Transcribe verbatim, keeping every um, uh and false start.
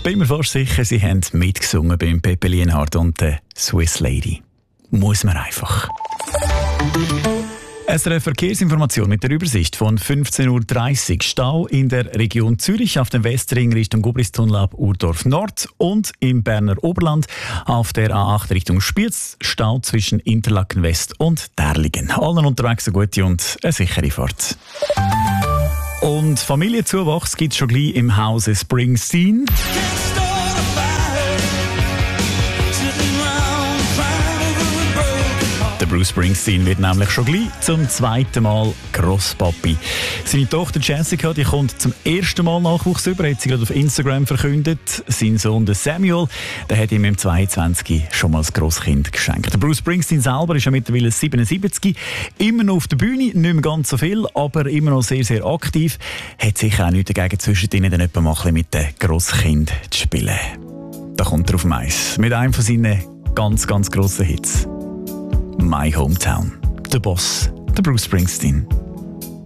Bin mir fast sicher, sie haben mitgesungen beim Pepe Lienhard und der Swiss Lady. Muss man einfach. S R F Verkehrsinformation mit der Übersicht von fünfzehn Uhr dreißig. Stau in der Region Zürich auf dem Westring Richtung Gubristunnel ab Urdorf Nord und im Berner Oberland auf der A acht Richtung Spiez. Stau zwischen Interlaken West und Derlingen. Allen unterwegs eine gute und eine sichere Fahrt. Und Familienzuwachs gibt es schon gleich im Hause Springsteen. Der Bruce Springsteen wird nämlich schon gleich zum zweiten Mal Grosspapi. Seine Tochter Jessica, die kommt zum ersten Mal Nachwuchs über, hat sie gerade auf Instagram verkündet. Sein Sohn der Samuel, der hat ihm im zweiundzwanzig schon mal das Grosskind geschenkt. Der Bruce Springsteen selber ist ja mittlerweile siebenundsiebzig, immer noch auf der Bühne, nicht mehr ganz so viel, aber immer noch sehr, sehr aktiv. Hat sicher auch nichts dagegen, zwischen ihnen dann etwa mal ein bisschen mit den Grosskind zu spielen. Da kommt er auf Mais mit einem von seinen ganz, ganz grossen Hits. My Hometown. Der Boss, der Bruce Springsteen.